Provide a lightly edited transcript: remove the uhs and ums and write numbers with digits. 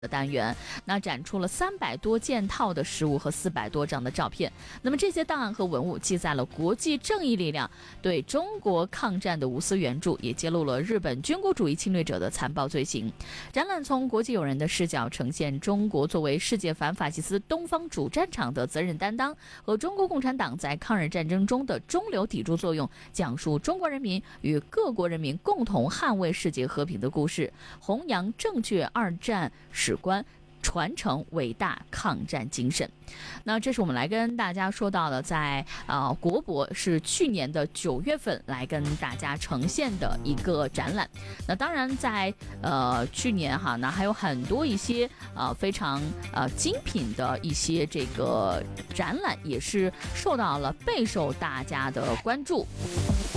的单元，那展出了300多件套的实物和400多张的照片。那么这些档案和文物记载了国际正义力量对中国抗战的无私援助，也揭露了日本军国主义侵略者的残暴罪行。展览从国际友人的视角呈现中国作为世界反法西斯东方主战场的责任担当和中国共产党在抗日战争中的中流砥柱作用，讲述中国人民与各国人民共同捍卫世界和平的故事，弘扬正确二战史观，传承伟大抗战精神。那这是我们来跟大家说到的，在国博是去年的9月份来跟大家呈现的一个展览。那当然在去年哈，那还有很多一些非常精品的一些这个展览，也是受到了备受大家的关注。